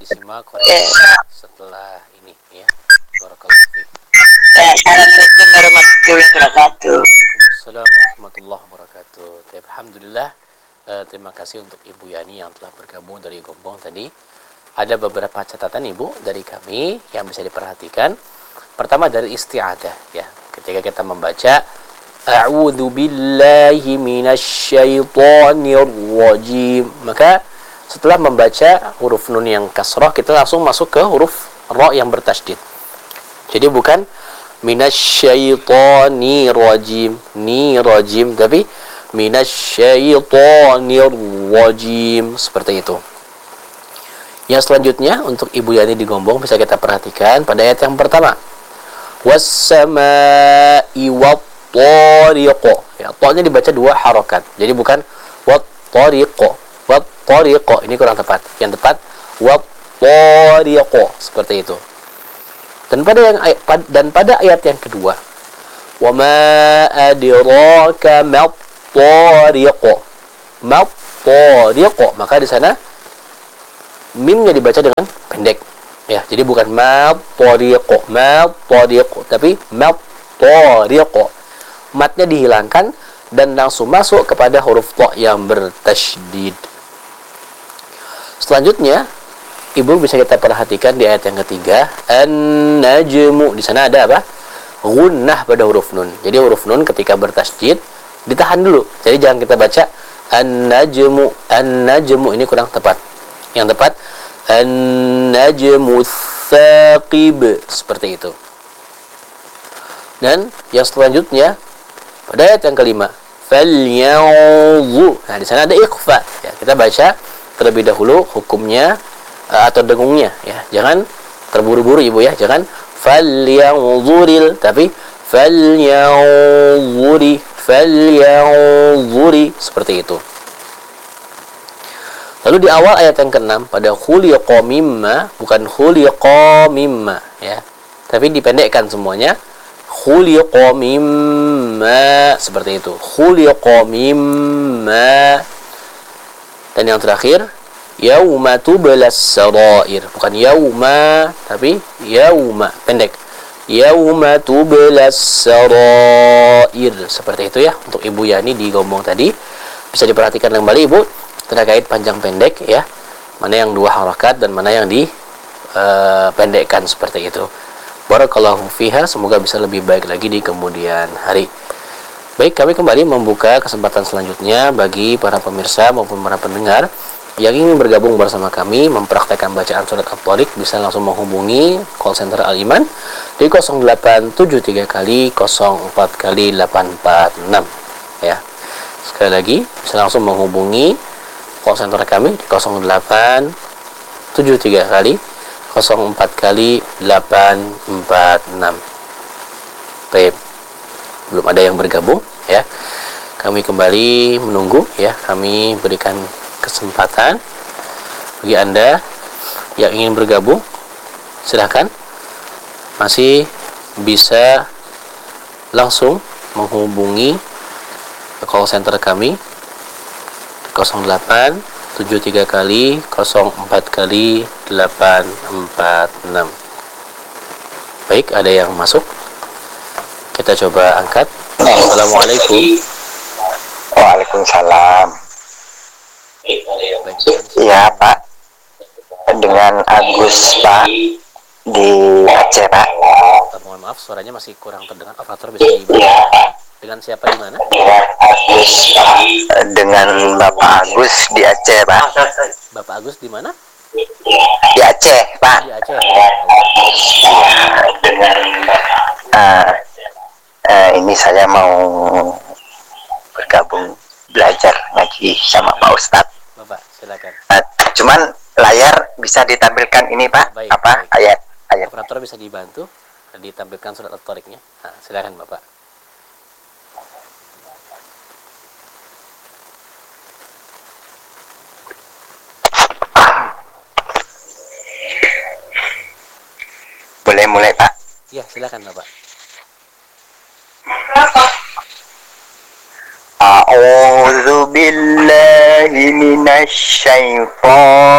disimak koreksi setelah ini ya. Barakallahu fiik. Assalamualaikum warahmatullahi wabarakatuh. Waalaikumsalam warahmatullahi wabarakatuh. Alhamdulillah, terima kasih untuk Ibu Yani yang telah bergabung dari Gombong tadi. Ada beberapa catatan Ibu dari kami yang bisa diperhatikan. Pertama dari isti'adah ya. Ketika kita membaca A'udzu billahi minasyaitonir rajim, maka setelah membaca huruf nun yang kasrah, kita langsung masuk ke huruf ra yang bertasydid. Jadi bukan minasyaitonir rajim, ni rajim, tapi minasyaitonir rajim, seperti itu. Yang selanjutnya untuk Ibu Yani di Gombong bisa kita perhatikan pada ayat yang pertama. Was-samaa'i wat-tariqo. Ya, ta-nya dibaca dua harokat. Jadi bukan wat-tariqo. Wat-tariqo, ini kurang tepat. Yang tepat wat-tariqo, seperti itu. Dan pada ayat yang kedua, wa ma adraka mat-tariqo. Mat-tariqo, maka di sana mimnya dibaca dengan pendek ya, jadi bukan mat-tariqo, tapi mat-tariqo, matnya dihilangkan dan langsung masuk kepada huruf ta yang bertasydid. Selanjutnya Ibu bisa kita perhatikan di ayat yang ketiga, an-najmu, di sana ada apa? Gunnah pada huruf nun. Jadi huruf nun ketika bertasydid ditahan dulu, jadi jangan kita baca an-najmu. An-najmu ini kurang tepat. Yang tepat an-najmu tsaqib, seperti itu. Dan yang selanjutnya pada ayat yang kelima, falyanzu. Nah, di sana ada ikhfa ya. Kita baca terlebih dahulu hukumnya atau dengungnya ya. Jangan terburu-buru Ibu ya. Jangan falyanzuril, tapi falyanzuri, falyanzuri, seperti itu. Lalu di awal ayat yang ke-6 pada khuliqa mimma, bukan khuliqa mimma ya, tapi dipendekkan semuanya, khuliqa mimma, seperti itu, khuliqa mimma. Dan yang terakhir yauma tublas sarair, bukan yauma tapi yauma, pendek, yauma tublas sarair, seperti itu ya. Untuk Ibu Yani di Gombong tadi bisa diperhatikan kembali Ibu terkait panjang pendek ya, mana yang dua harakat dan mana yang dipendekkan, seperti itu. Barakallahu fiha, semoga bisa lebih baik lagi di kemudian hari. Baik, kami kembali membuka kesempatan selanjutnya bagi para pemirsa maupun para pendengar yang ingin bergabung bersama kami mempraktekkan bacaan surat At-Thariq, bisa langsung menghubungi call center Al-Iman di 0873 kali 04 kali 846 ya. Sekali lagi bisa langsung menghubungi call center kami di 0873 kali 04 kali 846. Baik, belum ada yang bergabung ya. Kami kembali menunggu ya. Kami berikan kesempatan bagi Anda yang ingin bergabung, silahkan masih bisa langsung menghubungi call center kami 0873 kali 04 kali 846. Baik, ada yang masuk, kita coba angkat. Assalamualaikum. Waalaikumsalam. Iya Pak, dengan Agus Pak di Aceh Pak. Mohon maaf, suaranya masih kurang terdengar. Operator bisa dibantu. Dengan siapa di mana? Dengan Bapak Agus di Aceh Pak. Bapak Agus di mana? Di Aceh Pak. Di Aceh. Dengan ini saya mau bergabung belajar ngaji sama Pak Ustadz. Bapak, silakan. Cuman layar bisa ditampilkan ini Pak, baik, apa baik. ayat. Operator bisa dibantu ditampilkan surat At-Thariqnya. Nah, silakan Bapak. Boleh mulai Pak? Ya, silakan Bapak. A'udzu billahi minasy syaithanir